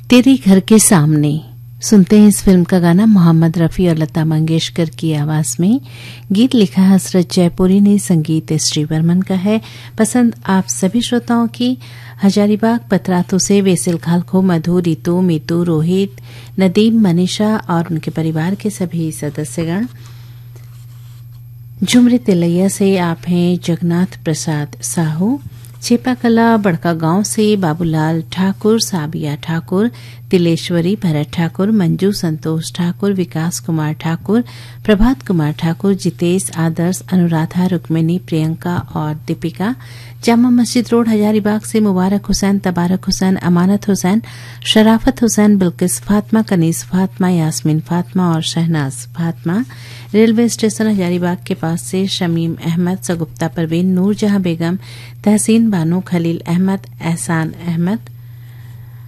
तेरे घर के सामने सुनते हैं इस फिल्म का गाना मोहम्मद रफी और लता मंगेशकर की आवाज में। गीत लिखा हसरत जयपुरी ने, संगीत श्री बर्मन का है। पसंद आप सभी श्रोताओं की हजारीबाग पतरातू से वेसिल खालखो, मधु, रितु, मीतू, रोहित, नदीम, मनीषा और उनके परिवार के सभी सदस्यगण। झुमरी तिलैया से आप हैं जगन्नाथ प्रसाद साहू। छेपाकला बड़का गांव से बाबूलाल ठाकुर, साबिया ठाकुर, तिलेश्वरी, भरत ठाकुर, मंजू, संतोष ठाकुर, विकास कुमार ठाकुर, प्रभात कुमार ठाकुर, जितेश, आदर्श, अनुराधा, रुक्मिनी, प्रियंका और दीपिका। जामा मस्जिद रोड हजारीबाग से मुबारक हुसैन, तबारक हुसैन, अमानत हुसैन, शराफत हुसैन, बिल्किस फातिमा, कनीस फातिमा, यास्मीन फातिमा और शहनाज फातिमा। रेलवे स्टेशन हजारीबाग के पास से शमीम अहमद, सगुप्ता परवीन, नूरजहां बेगम, तहसीन बानो, खलील अहमद, एहसान अहमद।